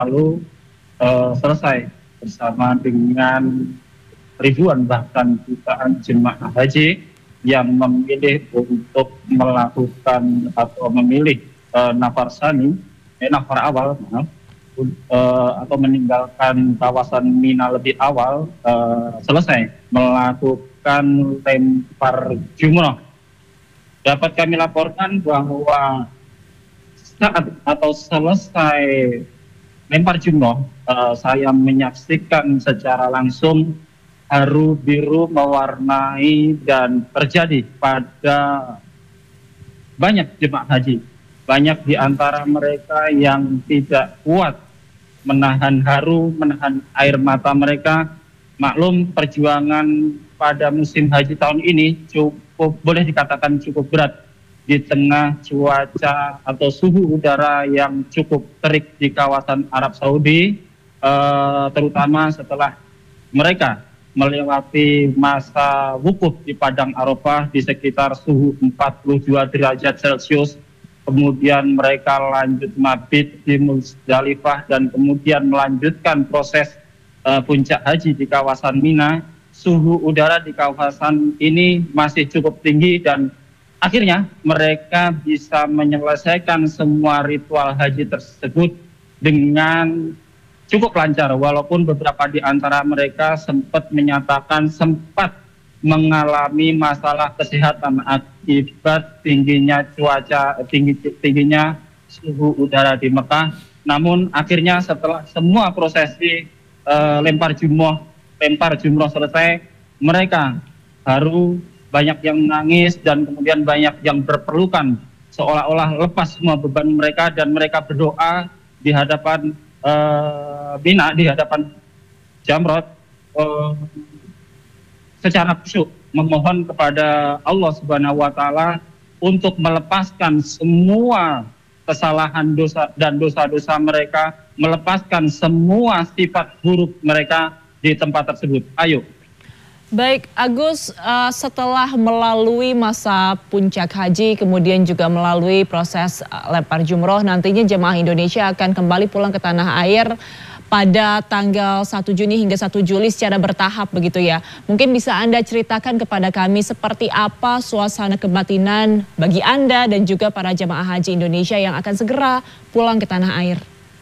lalu selesai bersama dengan ribuan bahkan jutaan jemaah haji yang memilih untuk melakukan atau memilih nafar awal, maaf, atau meninggalkan kawasan Mina lebih awal, selesai melakukan lempar jumroh. Dapat kami laporkan bahwa saat atau selesai lempar jumroh, saya menyaksikan secara langsung haru biru mewarnai dan terjadi pada banyak jemaah haji. Banyak di antara mereka yang tidak kuat menahan haru, menahan air mata mereka. Maklum, perjuangan pada musim haji tahun ini cukup, boleh dikatakan cukup berat di tengah cuaca atau suhu udara yang cukup terik di kawasan Arab Saudi, terutama setelah mereka melewati masa wukuf di Padang Arafah di sekitar suhu 42 derajat Celcius. Kemudian mereka lanjut mabit di Muzdalifah dan kemudian melanjutkan proses puncak haji di kawasan Mina. Suhu udara di kawasan ini masih cukup tinggi dan akhirnya mereka bisa menyelesaikan semua ritual haji tersebut dengan cukup lancar, walaupun beberapa di antara mereka sempat menyatakan sempat mengalami masalah kesehatan akibat tingginya cuaca, tingginya suhu udara di Mekah. Namun akhirnya setelah semua prosesi lempar jumroh selesai, mereka haru, banyak yang menangis dan kemudian banyak yang berpelukan seolah-olah lepas semua beban mereka dan mereka berdoa di hadapan Mina, di hadapan Jamrot, secara khusyuk memohon kepada Allah Subhanahu wa Ta'ala untuk melepaskan semua kesalahan dosa dan dosa-dosa mereka, melepaskan semua sifat buruk mereka di tempat tersebut. Ayo. Baik, Agus, setelah melalui masa puncak haji, kemudian juga melalui proses lempar jumroh, nantinya jemaah Indonesia akan kembali pulang ke tanah air pada tanggal 1 Juni hingga 1 Juli secara bertahap begitu ya. Mungkin bisa Anda ceritakan kepada kami seperti apa suasana kebatinan bagi Anda dan juga para jemaah haji Indonesia yang akan segera pulang ke tanah air.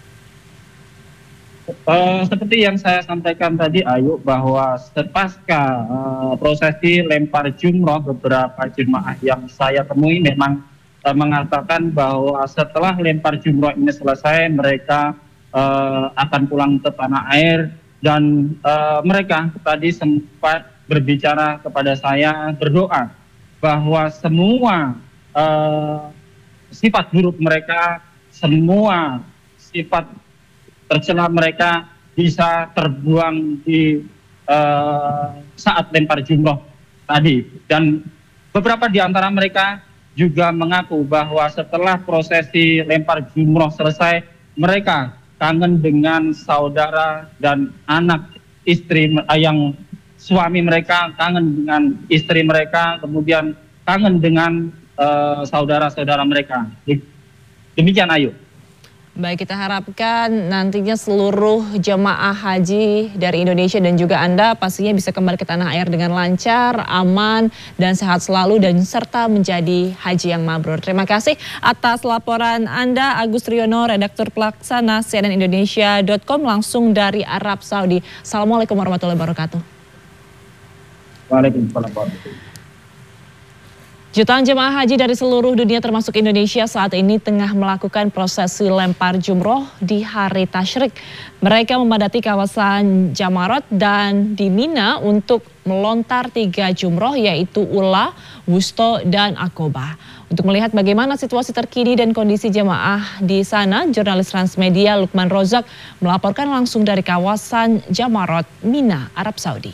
Seperti yang saya sampaikan tadi, Ayu, bahwa sepasca prosesi lempar jumroh, beberapa jemaah yang saya temui memang mengatakan bahwa setelah lempar jumroh ini selesai, mereka akan pulang ke tanah air dan mereka tadi sempat berbicara kepada saya, berdoa bahwa semua sifat buruk mereka, semua sifat tercela mereka bisa terbuang di saat lempar jumroh tadi. Dan beberapa di antara mereka juga mengaku bahwa setelah prosesi lempar jumroh selesai, mereka kangen dengan saudara dan anak istri yang suami mereka, kangen dengan istri mereka, kemudian kangen dengan saudara-saudara mereka. Demikian, Ayu. Baik, kita harapkan nantinya seluruh jemaah haji dari Indonesia dan juga Anda pastinya bisa kembali ke tanah air dengan lancar, aman, dan sehat selalu dan serta menjadi haji yang mabrur. Terima kasih atas laporan Anda, Agus Riono, redaktur pelaksana cnnindonesia.com langsung dari Arab Saudi. Assalamualaikum warahmatullahi wabarakatuh. Waalaikumsalam warahmatullahi wabarakatuh. Jutaan jemaah haji dari seluruh dunia termasuk Indonesia saat ini tengah melakukan prosesi lempar jumroh di hari tasyrik. Mereka memadati kawasan Jamarat dan di Mina untuk melontar 3 jumroh yaitu Ula, Wusto, dan Aqobah. Untuk melihat bagaimana situasi terkini dan kondisi jemaah di sana, jurnalis Transmedia Lukman Rozak melaporkan langsung dari kawasan Jamarat, Mina, Arab Saudi.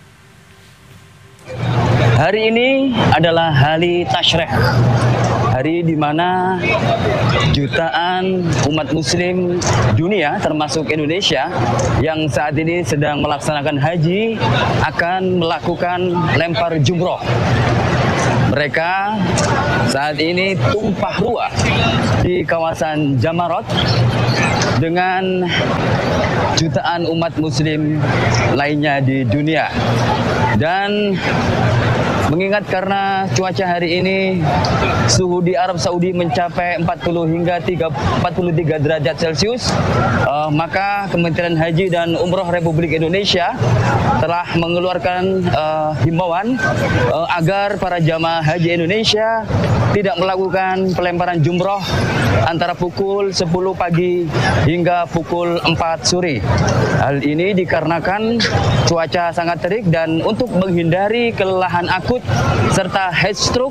Hari ini adalah hari tasyrik, hari di mana jutaan umat muslim dunia termasuk Indonesia yang saat ini sedang melaksanakan haji akan melakukan lempar jumroh. Mereka saat ini tumpah ruah di kawasan Jamarat dengan jutaan umat muslim lainnya di dunia. Dan mengingat karena cuaca hari ini suhu di Arab Saudi mencapai 40 hingga 43 derajat Celcius, maka Kementerian Haji dan Umroh Republik Indonesia telah mengeluarkan himbauan agar para jamaah haji Indonesia tidak melakukan pelemparan jumroh antara pukul 10 pagi hingga pukul 4 sore. Hal ini dikarenakan cuaca sangat terik dan untuk menghindari kelelahan akut serta heat stroke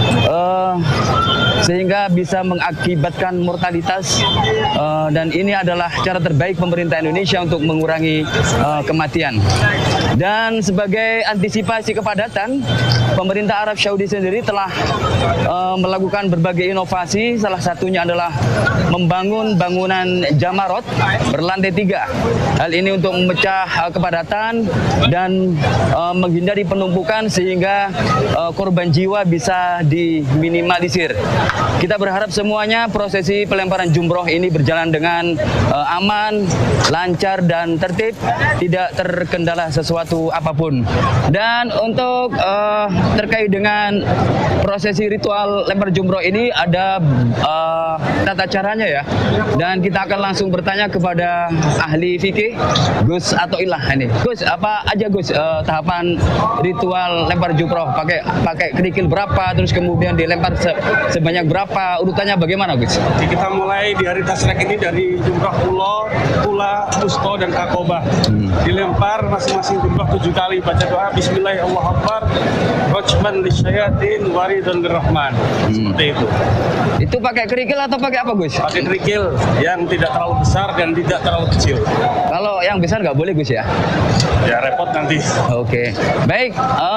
sehingga bisa mengakibatkan mortalitas, dan ini adalah cara terbaik pemerintah Indonesia untuk mengurangi kematian. Dan sebagai antisipasi kepadatan, pemerintah Arab Saudi sendiri telah melakukan berbagai inovasi. Salah satunya adalah membangun bangunan Jamarot berlantai 3. Hal ini untuk memecah kepadatan dan menghindari penumpukan sehingga korban jiwa bisa diminimalisir. Kita berharap semuanya prosesi pelemparan jumroh ini berjalan dengan aman, lancar dan tertib, tidak terkendala sesuatu apapun. Dan untuk terkait dengan prosesi ritual lempar jumroh ini ada tata caranya ya. Dan kita akan langsung bertanya kepada ahli fikih, Gus Athoillah ini. Gus, apa aja Gus tahapan ritual lempar jumroh? Pakai kerikil berapa? Terus kemudian dilempar sebanyak berapa? Urutannya bagaimana Gus? Jadi kita mulai di hari Tasyrik ini dari jumrah ula, wusta dan akobah. Dilempar masing-masing jumrah 7 kali, baca doa Bismillah Allahu Akbar, rajman lisyayatin waridun lirrahman. Seperti itu. Itu pakai kerikil atau pakai apa Gus? Pakai kerikil yang tidak terlalu besar dan tidak terlalu kecil. Kalau yang besar nggak boleh Gus ya? Ya repot nanti. Oke, baik.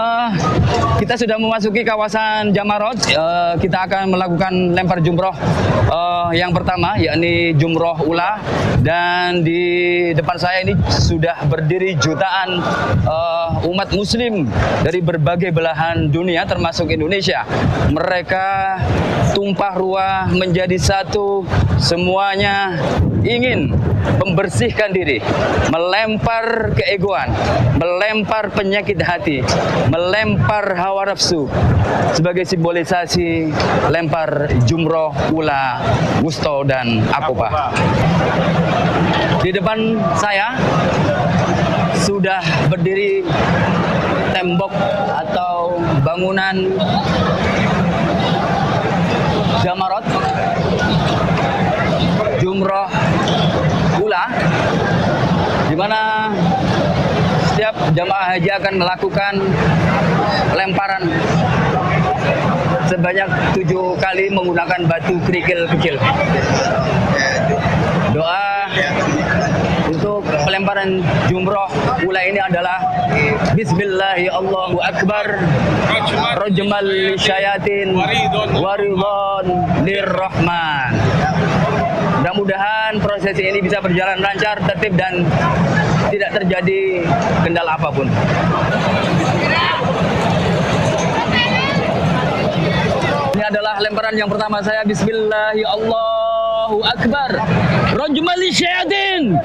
Kita sudah memasuki kawasan Jamarot. Kita akan melakukan lempar jumroh yang pertama, yakni jumroh ula. Dan di depan saya ini sudah berdiri jutaan umat muslim dari berbagai belahan dunia termasuk Indonesia. Mereka tumpah ruah menjadi satu, semuanya ingin membersihkan diri, melempar keegoan, melempar penyakit hati, melempar hawa nafsu sebagai simbolisasi lempar jumroh ula, wusta dan akobah. Di depan saya sudah berdiri tembok atau bangunan Jamarot jumroh ula, di mana setiap jamaah haji akan melakukan lemparan sebanyak 7 kali menggunakan batu kerikil kecil. Doa untuk pelemparan jumroh ula ini adalah Bismillahi Allahu Akbar, rajmal lisyayatin waridon lirrahman. Mudah-mudahan prosesi ini bisa berjalan lancar, tertib dan tidak terjadi kendala apapun. Ini adalah lemparan yang pertama saya. Bismillahi Allahu Akbar, rajmal lisyayatin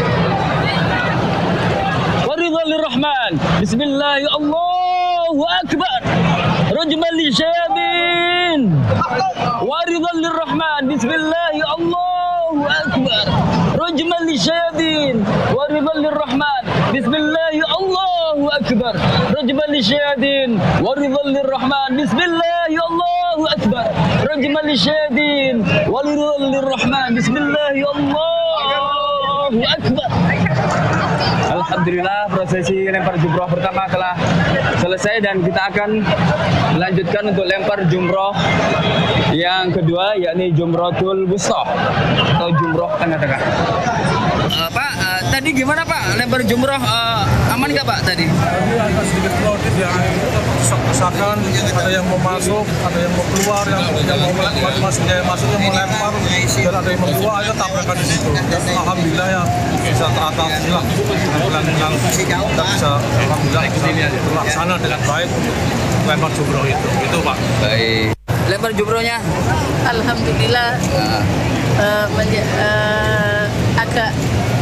waridon lirrahman. Bismillahi Allahu Akbar, rajmal lisyayatin waridon lirrahman. Bismillahi Allahu Akbar, rajmal lisyayatin waridon lirrahman. Bismillahi Allahu Akbar, rajmal lisyayatin waridon lirrahman. Bismillahi Allahu Akbar, rajmal lisyayatin waridon lirrahman. Bismillahi Allahu Akbar. Alhamdulillah, prosesi lempar jumroh pertama telah selesai dan kita akan melanjutkan untuk lempar jumroh yang kedua, yakni jumrotul wusta atau jumroh tengah-tengah. Pak, tadi gimana Pak? Lempar jumroh aman nggak Pak tadi? Tadi agak sedikit produktif ya, desak-desakan, ada yang mau masuk, ada yang mau keluar, yang mau masuknya mau lempar, dan ada yang mau keluar, ayo tabrakan di situ. Dan alhamdulillah ya bisa teratasi lah. Kita bisa alhamdulillah terlaksana dengan baik lempar jumroh itu Pak. Baik. Lempar jumrohnya? Alhamdulillah agak